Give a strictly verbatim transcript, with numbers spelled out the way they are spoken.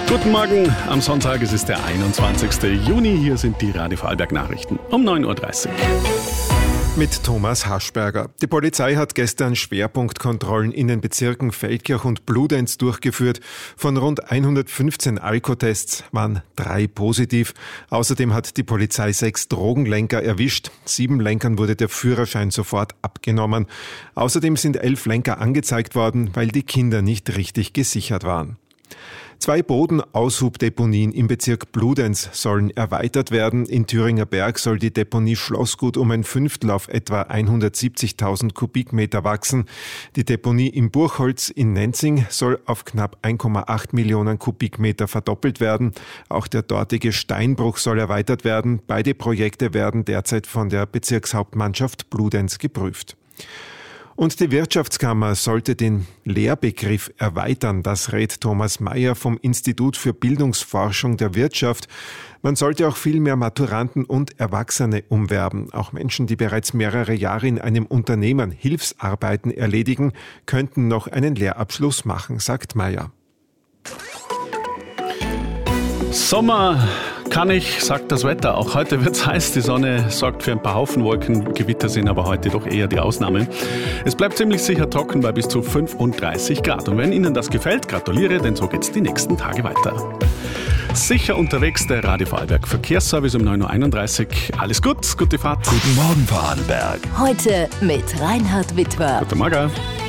Guten Morgen am Sonntag, es ist der einundzwanzigste Juni. Hier sind die Radio Vorarlberg Nachrichten um neun Uhr dreißig. Mit Thomas Haschberger. Die Polizei hat gestern Schwerpunktkontrollen in den Bezirken Feldkirch und Bludenz durchgeführt. Von rund hundertfünfzehn Alkotests waren drei positiv. Außerdem hat die Polizei sechs Drogenlenker erwischt. Sieben Lenkern wurde der Führerschein sofort abgenommen. Außerdem sind elf Lenker angezeigt worden, weil die Kinder nicht richtig gesichert waren. Zwei Bodenaushubdeponien im Bezirk Bludenz sollen erweitert werden. In Thüringer Berg soll die Deponie Schlossgut um ein Fünftel auf etwa hundertsiebzigtausend Kubikmeter wachsen. Die Deponie im Burgholz in Nenzing soll auf knapp eins Komma acht Millionen Kubikmeter verdoppelt werden. Auch der dortige Steinbruch soll erweitert werden. Beide Projekte werden derzeit von der Bezirkshauptmannschaft Bludenz geprüft. Und die Wirtschaftskammer sollte den Lehrbegriff erweitern, das rät Thomas Mayer vom Institut für Bildungsforschung der Wirtschaft. Man sollte auch viel mehr Maturanten und Erwachsene umwerben. Auch Menschen, die bereits mehrere Jahre in einem Unternehmen Hilfsarbeiten erledigen, könnten noch einen Lehrabschluss machen, sagt Mayer. Sommer kann ich, sagt das Wetter. Auch heute wird's heiß. Die Sonne sorgt für ein paar Haufen Wolken. Gewitter sind aber heute doch eher die Ausnahme. Es bleibt ziemlich sicher trocken bei bis zu fünfunddreißig Grad. Und wenn Ihnen das gefällt, gratuliere, denn so geht's die nächsten Tage weiter. Sicher unterwegs, der Radio Vorarlberg Verkehrsservice um neun Uhr einunddreißig. Alles gut, gute Fahrt. Guten Morgen Vorarlberg. Heute mit Reinhard Witwer. Guten Morgen.